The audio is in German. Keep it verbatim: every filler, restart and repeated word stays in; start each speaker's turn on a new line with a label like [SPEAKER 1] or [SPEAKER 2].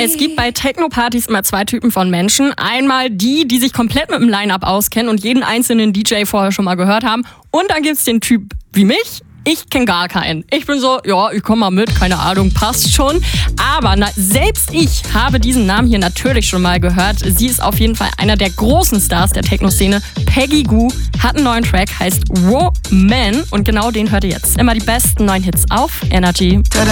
[SPEAKER 1] Es gibt bei Techno-Partys immer zwei Typen von Menschen. Einmal die, die sich komplett mit dem Line-Up auskennen und jeden einzelnen D J vorher schon mal gehört haben. Und dann gibt's den Typ wie mich. Ich kenne gar keinen. Ich bin so, ja, ich komme mal mit, keine Ahnung, passt schon. Aber na, selbst ich habe diesen Namen hier natürlich schon mal gehört. Sie ist auf jeden Fall einer der großen Stars der Techno-Szene. Peggy Gou hat einen neuen Track, heißt Woman. Und genau den hört ihr jetzt. Immer die besten neuen Hits auf Energy.